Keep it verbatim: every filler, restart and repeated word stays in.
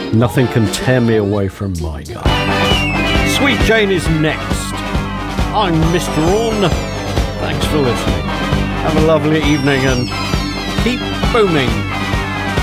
Nothing can tear me away from my guy. Sweet Jane is next. I'm Mister Orne. Thanks for listening. Have a lovely evening and keep booming.